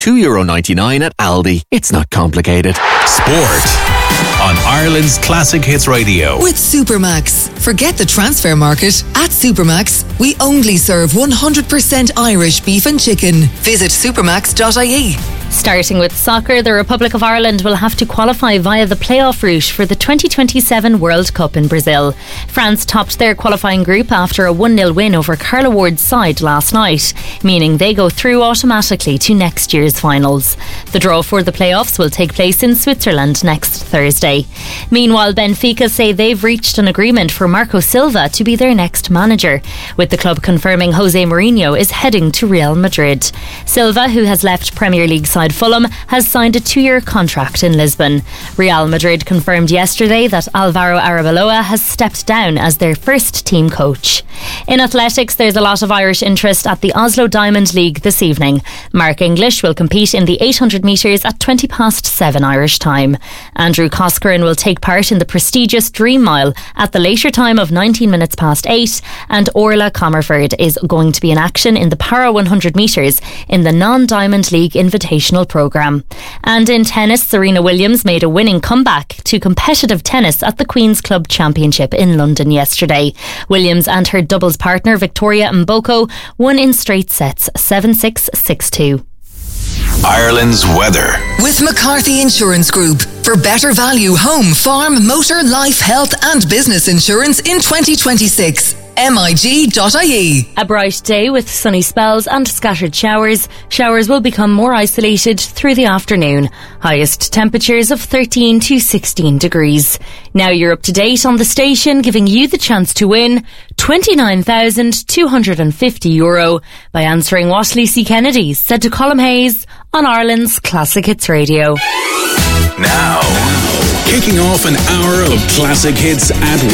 €2.99 at Aldi. It's not complicated. Sport on Ireland's Classic Hits Radio. With Supermax. Forget the transfer market. At Supermax, we only serve 100% Irish beef and chicken. Visit supermax.ie. Starting with soccer, the Republic of Ireland will have to qualify via the playoff route for the 2027 World Cup in Brazil. France topped their qualifying group after a 1-0 win over Carla Ward's side last night, meaning they go through automatically to next year's finals. The draw for the playoffs will take place in Switzerland next Thursday. Meanwhile, Benfica say they've reached an agreement for Marco Silva to be their next manager, with the club confirming Jose Mourinho is heading to Real Madrid. Silva, who has left Premier League side Fulham, has signed a 2-year contract in Lisbon. Real Madrid confirmed yesterday that Alvaro Arbeloa has stepped down as their first team coach. In athletics, there's a lot of Irish interest at the Oslo Diamond League this evening. Mark English will compete in the 800 metres at 7:20 Irish time. Andrew Coscoran will take part in the prestigious Dream Mile at the later time of 8:19, and Orla Comerford is going to be in action in the Para 100 metres in the Non-Diamond League Invitational programme. And in tennis, Serena Williams made a winning comeback to competitive tennis at the Queen's Club Championship in London yesterday. Williams and her doubles partner Victoria Mboko won in straight sets 7-6, 6-2. Ireland's weather. With McCarthy Insurance Group. For better value home, farm, motor, life, health and business insurance in 2026. MIG.ie. A bright day with sunny spells and scattered showers. Showers will become more isolated through the afternoon. Highest temperatures of 13 to 16 degrees. Now you're up to date on the station, giving you the chance to win €29,250 by answering what Lucy Kennedy said to Colm Hayes on Ireland's Classic Hits Radio. Now, kicking off an hour of classic hits at